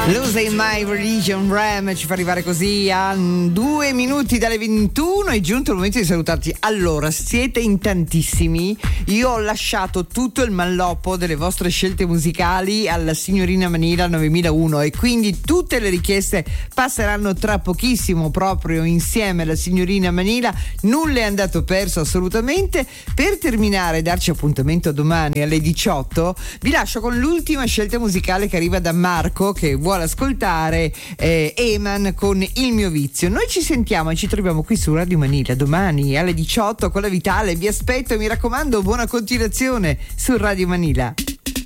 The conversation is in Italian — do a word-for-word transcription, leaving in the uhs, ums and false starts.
Losing My Religion, Ram ci fa arrivare così a due minuti dalle ventuno. È giunto il momento di salutarti. Allora, siete in tantissimi. Io ho lasciato tutto il malloppo delle vostre scelte musicali alla signorina Manila novemilauno e quindi tutte le richieste passeranno tra pochissimo proprio insieme alla signorina Manila. Nulla è andato perso assolutamente. Per terminare e darci appuntamento domani alle diciotto, vi lascio con l'ultima scelta musicale che arriva da Marco, che vuole ascoltare eh, Eman con Il mio vizio. Noi ci sentiamo e ci troviamo qui su Radio Manila domani alle diciotto con la Vitale. Vi aspetto e mi raccomando, buona continuazione su Radio Manila.